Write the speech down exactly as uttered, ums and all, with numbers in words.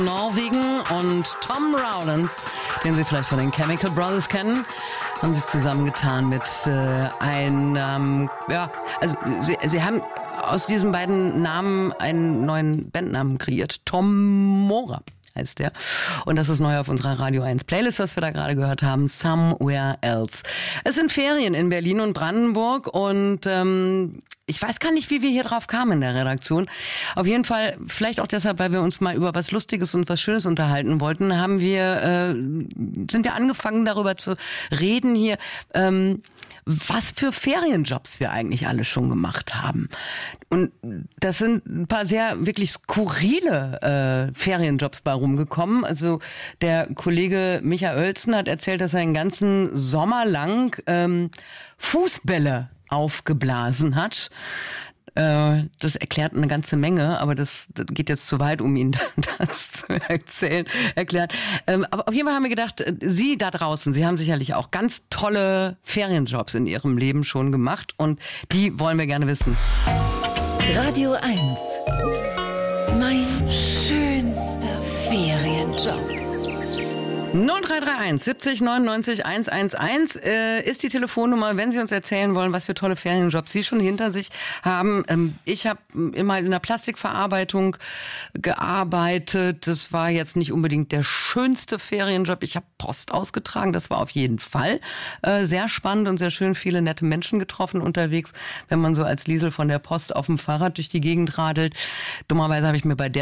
Norwegen und Tom Rowlands, den Sie vielleicht von den Chemical Brothers kennen, haben sich zusammengetan mit äh, einem, ähm, ja, also sie, sie haben aus diesen beiden Namen einen neuen Bandnamen kreiert. Tomorrow heißt der. Und das ist neu auf unserer Radio eins Playlist, was wir da gerade gehört haben, Somewhere Else. Es sind Ferien in Berlin und Brandenburg und ähm, ich weiß gar nicht, wie wir hier drauf kamen in der Redaktion. Auf jeden Fall, vielleicht auch deshalb, weil wir uns mal über was Lustiges und was Schönes unterhalten wollten, haben wir, äh, sind wir angefangen darüber zu reden hier, ähm, was für Ferienjobs wir eigentlich alle schon gemacht haben. Und das sind ein paar sehr wirklich skurrile äh, Ferienjobs bei rumgekommen. Also der Kollege Micha Oelzen hat erzählt, dass er einen ganzen Sommer lang ähm, Fußbälle aufgeblasen hat. Äh, das erklärt eine ganze Menge, aber das, das geht jetzt zu weit, um Ihnen das zu erzählen, erklären. Ähm, aber auf jeden Fall haben wir gedacht, Sie da draußen, Sie haben sicherlich auch ganz tolle Ferienjobs in Ihrem Leben schon gemacht und die wollen wir gerne wissen. Radio eins. Mein schönster Ferienjob. null drei drei eins siebzig neunundneunzig hundertelf äh, ist die Telefonnummer, wenn Sie uns erzählen wollen, was für tolle Ferienjobs Sie schon hinter sich haben. Ähm, ich habe immer in der Plastikverarbeitung gearbeitet. Das war jetzt nicht unbedingt der schönste Ferienjob. Ich habe Post ausgetragen. Das war auf jeden Fall äh, sehr spannend und sehr schön. Viele nette Menschen getroffen unterwegs, wenn man so als Liesel von der Post auf dem Fahrrad durch die Gegend radelt. Dummerweise habe ich mir bei der